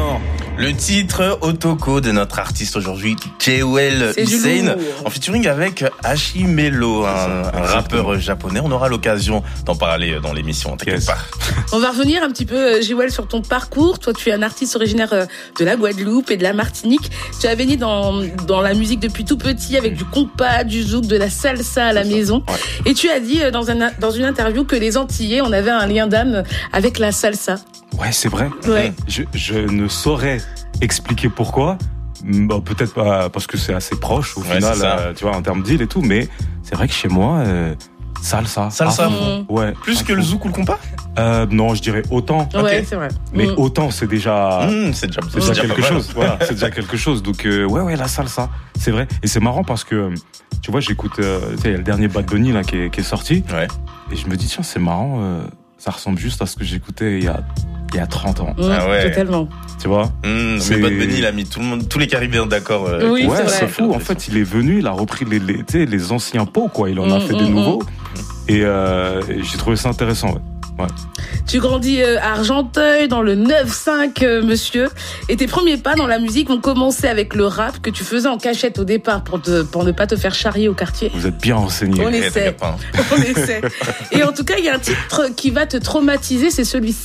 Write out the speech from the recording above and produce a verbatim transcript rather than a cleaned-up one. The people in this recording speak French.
non. Le titre Otoko de notre artiste aujourd'hui, Jewel Hussein, en featuring avec Hachimelo, un, un rappeur japonais. On aura l'occasion d'en parler dans l'émission, t'inquiète yes. pas. On va revenir un petit peu, Jewel, sur ton parcours. Toi, tu es un artiste originaire de la Guadeloupe et de la Martinique. Tu as baigné dans, dans la musique depuis tout petit, avec du compas, du zouk, de la salsa à la maison. Ouais. Et tu as dit dans, un, dans une interview que les Antillais, on avait un lien d'âme avec la salsa. Ouais, c'est vrai. Ouais. Je, je ne saurais expliquer pourquoi. Bon, peut-être pas parce que c'est assez proche au ouais, final, euh, tu vois, en termes d'île et tout. Mais c'est vrai que chez moi, euh, salsa. Salsa, mmh. ouais. Plus que le zouk ou le compas. Euh, non, je dirais autant. Ouais, okay. c'est vrai. Mais mmh. autant, c'est déjà, mmh, c'est déjà, c'est déjà quelque chose. Voilà, c'est déjà quelque chose. Donc euh, ouais, ouais, la salsa, c'est vrai. Et c'est marrant parce que tu vois, j'écoute, euh, tu sais, il y a le dernier Bad Bunny là qui est, qui est sorti. Ouais. Et je me dis tiens, c'est marrant. Euh, ça ressemble juste à ce que j'écoutais il y a il y a trente ans. Mmh, ah ouais. Totalement. Tu vois? Mmh, mais Bad Bunny, il a mis tout le monde, tous les Caribéens d'accord. Euh, oui, ouais, c'est, c'est fou. En fait, il est venu, il a repris les, les, tu sais, les anciens pots, quoi. Il en a mmh, fait mmh, des nouveaux. Mmh. Et, euh, et j'ai trouvé ça intéressant, ouais. Ouais. Tu grandis à Argenteuil, dans le neuf cinq, euh, monsieur. Et tes premiers pas dans la musique ont commencé avec le rap que tu faisais en cachette au départ pour, te, pour ne pas te faire charrier au quartier. Vous êtes bien renseigné. On essaie. On essaie. Et en tout cas, il y a un titre qui va te traumatiser, c'est celui-ci.